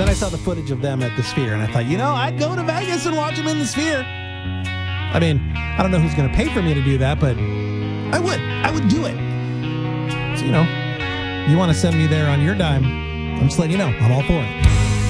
Then I saw the footage of them at the Sphere, and I thought, I'd go to Vegas and watch them in the Sphere. I mean, I don't know who's going to pay for me to do that, but I would. I would do it. So, you want to send me there on your dime, I'm just letting you know, I'm all for it.